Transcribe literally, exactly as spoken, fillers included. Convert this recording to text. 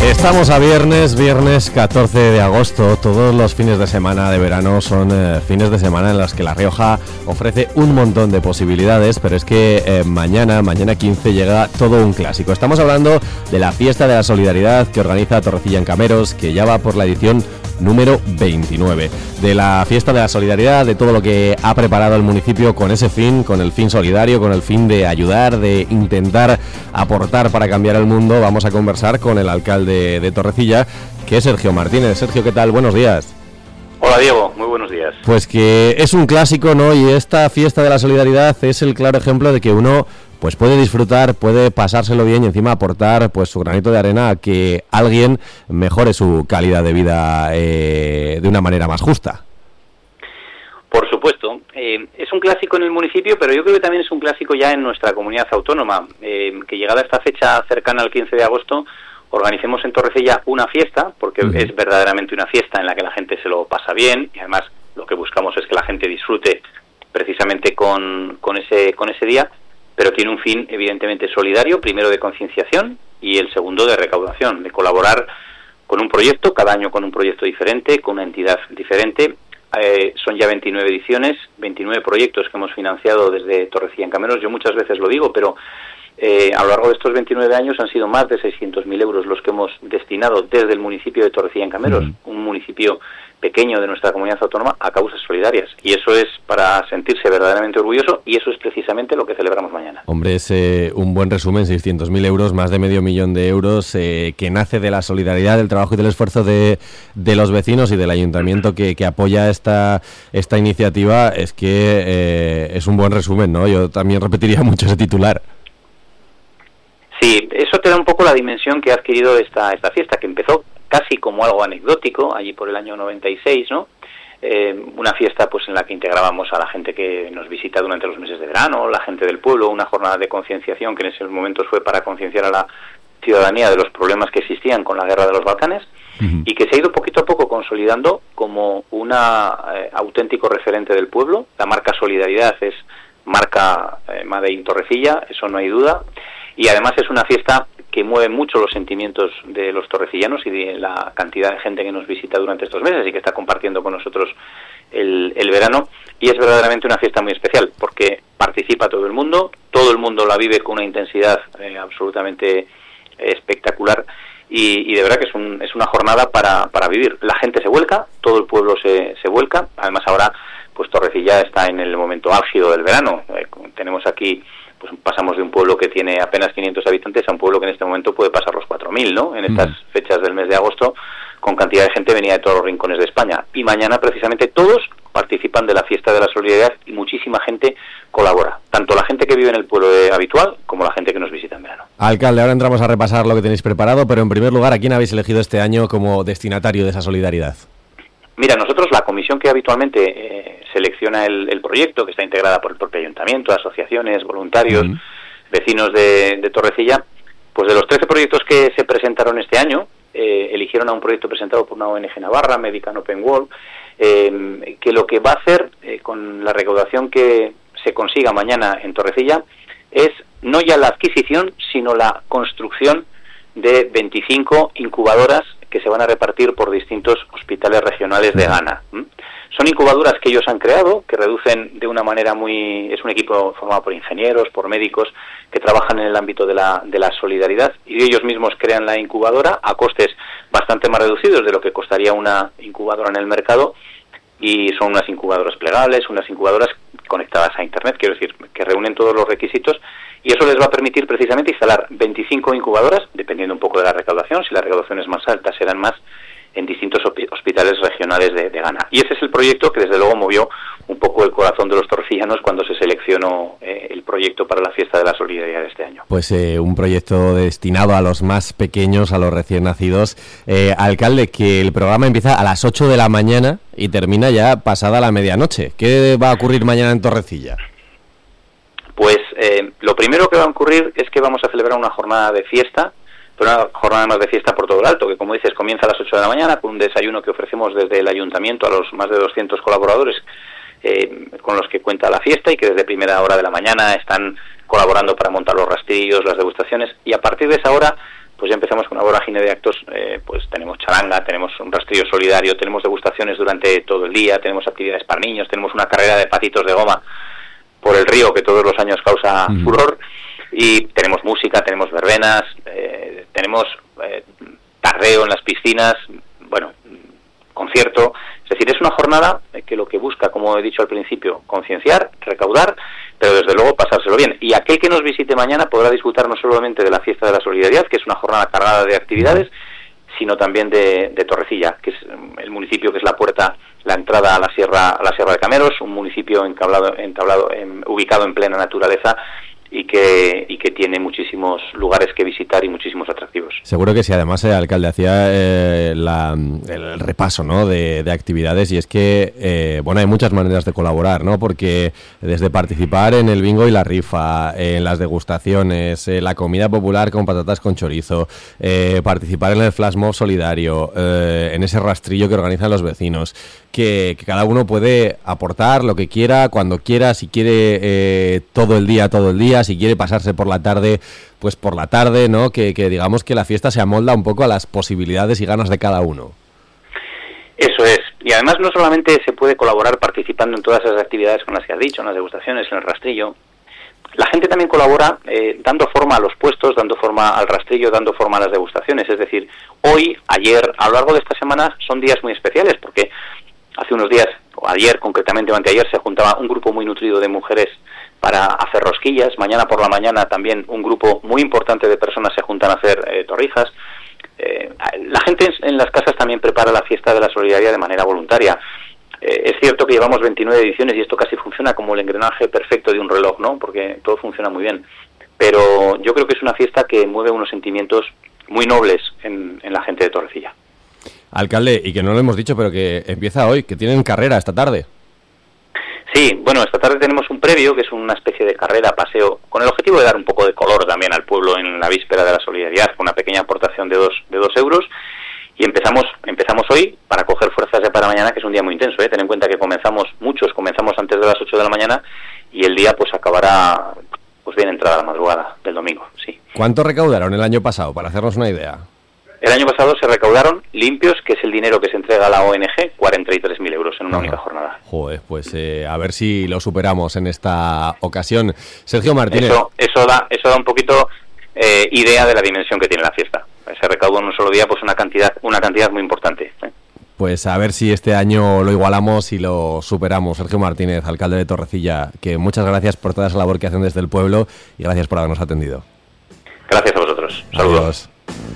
Estamos a viernes, viernes catorce de agosto. Todos los fines de semana de verano son eh, fines de semana en los que La Rioja ofrece un montón de posibilidades, pero es que eh, mañana, mañana quince, llega todo un clásico. Estamos hablando de la Fiesta de la Solidaridad que organiza Torrecilla en Cameros, que ya va por la edición número veintinueve. De la Fiesta de la Solidaridad, de todo lo que ha preparado el municipio con ese fin, con el fin solidario, con el fin de ayudar, de intentar aportar para cambiar el mundo, vamos a conversar con el alcalde de Torrecilla, que es Sergio Martínez. Sergio, ¿qué tal? Buenos días. Hola Diego, muy buenos días. Pues que es un clásico, ¿no? Y esta Fiesta de la Solidaridad es el claro ejemplo de que uno pues puede disfrutar, puede pasárselo bien y encima aportar pues su granito de arena a que alguien mejore su calidad de vida eh, de una manera más justa. Por supuesto, eh, es un clásico en el municipio, pero yo creo que también es un clásico ya en nuestra comunidad autónoma, eh, que llegada esta fecha cercana al quince de agosto, organicemos en Torrecilla una fiesta, porque uh-huh. es verdaderamente una fiesta en la que la gente se lo pasa bien, y además lo que buscamos es que la gente disfrute precisamente con, con ese con ese día, pero tiene un fin evidentemente solidario, primero de concienciación y el segundo de recaudación, de colaborar con un proyecto, cada año con un proyecto diferente, con una entidad diferente. Eh, son ya veintinueve ediciones, veintinueve proyectos que hemos financiado desde Torrecilla en Cameros. Yo muchas veces lo digo, pero eh, a lo largo de estos veintinueve años han sido más de seiscientos mil euros los que hemos destinado desde el municipio de Torrecilla en Cameros, mm. un municipio pequeño de nuestra comunidad autónoma, a causas solidarias. Y eso es para sentirse verdaderamente orgulloso, y eso es precisamente lo que celebramos mañana. Hombre, es eh, un buen resumen, seiscientos mil euros, más de medio millón de euros, eh, que nace de la solidaridad, del trabajo y del esfuerzo de, de los vecinos y del ayuntamiento que, que apoya esta, esta iniciativa. Es que eh, es un buen resumen, ¿no? Yo también repetiría mucho ese titular. Sí, eso te da un poco la dimensión que ha adquirido esta, esta fiesta, que empezó casi como algo anecdótico, allí por el año noventa y seis, ¿no? Eh, una fiesta pues en la que integrábamos a la gente que nos visita durante los meses de verano, la gente del pueblo, una jornada de concienciación que en esos momentos fue para concienciar a la ciudadanía de los problemas que existían con la guerra de los Balcanes, uh-huh. y que se ha ido poquito a poco consolidando como un eh, auténtico referente del pueblo. La marca Solidaridad es marca eh, Made in Torrecilla, eso no hay duda, y además es una fiesta que mueve mucho los sentimientos de los torrecillanos y de la cantidad de gente que nos visita durante estos meses y que está compartiendo con nosotros el, el verano. Y es verdaderamente una fiesta muy especial porque participa todo el mundo, todo el mundo la vive con una intensidad eh, absolutamente eh, espectacular y, y de verdad que es, un, es una jornada para, para vivir. La gente se vuelca, todo el pueblo se, se vuelca. Además ahora pues Torrecilla está en el momento álgido del verano. Eh, tenemos aquí... pues pasamos de un pueblo que tiene apenas quinientos habitantes a un pueblo que en este momento puede pasar los cuatro mil, ¿no? En estas mm. fechas del mes de agosto, con cantidad de gente venida de todos los rincones de España. Y mañana, precisamente, todos participan de la Fiesta de la Solidaridad y muchísima gente colabora. Tanto la gente que vive en el pueblo de, habitual como la gente que nos visita en verano. Alcalde, ahora entramos a repasar lo que tenéis preparado, pero en primer lugar, ¿a quién habéis elegido este año como destinatario de esa solidaridad? Mira, nosotros la comisión que habitualmente eh, selecciona el, el proyecto, que está integrada por el propio ayuntamiento, asociaciones, voluntarios, uh-huh. vecinos de, de Torrecilla, pues de los trece proyectos que se presentaron este año, eh, eligieron a un proyecto presentado por una O N G navarra, Medican Open World, eh, que lo que va a hacer eh, con la recaudación que se consiga mañana en Torrecilla es no ya la adquisición, sino la construcción de veinticinco incubadoras que se van a repartir por distintos hospitales regionales de Ghana. ¿Mm? Son incubadoras que ellos han creado, que reducen de una manera muy... Es un equipo formado por ingenieros, por médicos, que trabajan en el ámbito de la, de la solidaridad, y ellos mismos crean la incubadora a costes bastante más reducidos de lo que costaría una incubadora en el mercado, y son unas incubadoras plegables, unas incubadoras conectadas a Internet, quiero decir, que reúnen todos los requisitos, y eso les va a permitir precisamente instalar veinticinco incubadoras, dependiendo un poco de la recaudación. Si la recaudación es más alta, serán más en distintos hospitales regionales de, de Ghana. Y ese es el proyecto que desde luego movió un poco el corazón de los torcillanos cuando se seleccionó eh, el proyecto para la Fiesta de la Solidaridad de este año. Pues eh, un proyecto destinado a los más pequeños, a los recién nacidos. Eh, alcalde, que el programa empieza a las ocho de la mañana y termina ya pasada la medianoche. ¿Qué va a ocurrir mañana en Torrecilla? Pues eh, lo primero que va a ocurrir es que vamos a celebrar una jornada de fiesta, pero una jornada más de fiesta por todo el alto, que como dices comienza a las ocho de la mañana con un desayuno que ofrecemos desde el ayuntamiento a los más de doscientos colaboradores eh, con los que cuenta la fiesta y que desde primera hora de la mañana están colaborando para montar los rastrillos, las degustaciones, y a partir de esa hora pues ya empezamos con una vorágine de actos. Eh, pues tenemos charanga, tenemos un rastrillo solidario, tenemos degustaciones durante todo el día, tenemos actividades para niños, tenemos una carrera de patitos de goma por el río que todos los años causa mm. furor, y tenemos música, tenemos verbenas, eh, tenemos eh, tardeo en las piscinas, bueno, concierto. Es decir, es una jornada que lo que busca, como he dicho al principio, concienciar, recaudar, pero desde luego pasárselo bien. Y aquel que nos visite mañana podrá disfrutar no solamente de la Fiesta de la Solidaridad, que es una jornada cargada de actividades, sino también de, de Torrecilla, que es el municipio que es la puerta, la entrada a la sierra, a la Sierra de Cameros, un municipio entablado, entablado, en, ubicado en plena naturaleza, y que y que tiene muchísimos lugares que visitar y muchísimos atractivos. Seguro que sí. Además, el alcalde hacía eh, la, el repaso, ¿no?, de, de actividades, y es que eh, bueno, hay muchas maneras de colaborar, ¿no?, porque desde participar en el bingo y la rifa, en las degustaciones, eh, la comida popular con patatas con chorizo, eh, participar en el flash mob solidario, eh, en ese rastrillo que organizan los vecinos, que, que cada uno puede aportar lo que quiera, cuando quiera, si quiere eh, todo el día, todo el día, si quiere pasarse por la tarde, pues por la tarde, ¿no? Que, que digamos que la fiesta se amolda un poco a las posibilidades y ganas de cada uno. Eso es. Y además no solamente se puede colaborar participando en todas esas actividades con las que has dicho, en las degustaciones, en el rastrillo. La gente también colabora eh, dando forma a los puestos, dando forma al rastrillo, dando forma a las degustaciones. Es decir, hoy, ayer, a lo largo de esta semana son días muy especiales, porque hace unos días, o ayer concretamente o anteayer, se juntaba un grupo muy nutrido de mujeres para hacer rosquillas. Mañana por la mañana también un grupo muy importante de personas se juntan a hacer eh, torrijas. Eh, la gente en las casas también prepara la Fiesta de la Solidaridad de manera voluntaria. Eh, es cierto que llevamos veintinueve ediciones y esto casi funciona como el engranaje perfecto de un reloj, ¿no?, porque todo funciona muy bien. Pero yo creo que es una fiesta que mueve unos sentimientos muy nobles en, en la gente de Torrecilla. Alcalde, y que no lo hemos dicho, pero que empieza hoy, que tienen carrera esta tarde. Sí, bueno, esta tarde tenemos un previo, que es una especie de carrera, paseo, con el objetivo de dar un poco de color también al pueblo en la víspera de la Solidaridad, con una pequeña aportación de dos, de dos euros, y empezamos empezamos hoy para coger fuerzas ya para mañana, que es un día muy intenso, ¿eh? Ten en cuenta que comenzamos, muchos comenzamos antes de las ocho de la mañana, y el día pues acabará pues bien entrada la madrugada del domingo, sí. ¿Cuánto recaudaron el año pasado, para hacernos una idea? El año pasado se recaudaron limpios, que es el dinero que se entrega a la O N G, cuarenta y tres mil euros en una Ajá. única jornada. Joder, pues eh, a ver si lo superamos en esta ocasión. Sergio Martínez. Eso, eso da eso da un poquito eh, idea de la dimensión que tiene la fiesta. Se recaudó en un solo día pues una cantidad una cantidad muy importante, ¿eh? Pues a ver si este año lo igualamos y lo superamos. Sergio Martínez, alcalde de Torrecilla, que muchas gracias por toda esa labor que hacen desde el pueblo y gracias por habernos atendido. Gracias a vosotros. Saludos. Adiós.